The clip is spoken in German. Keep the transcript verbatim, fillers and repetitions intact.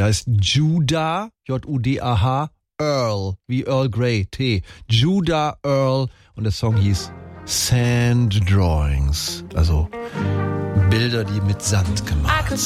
Der heißt Judah, J U D A H, Earl, wie Earl Grey, T. Judah Earl. Und der Song hieß Sand Drawings. Also Bilder, die mit Sand gemalt sind.